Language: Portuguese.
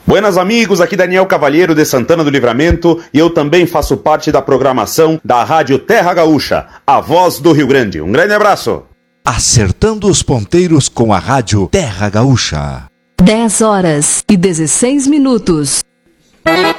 Buenas amigos, aqui Daniel Cavalheiro de Santana do Livramento e eu também faço parte da programação da Rádio Terra Gaúcha, a voz do Rio Grande. Um grande abraço. Acertando os ponteiros com a Rádio Terra Gaúcha. 10 horas e 16 minutos.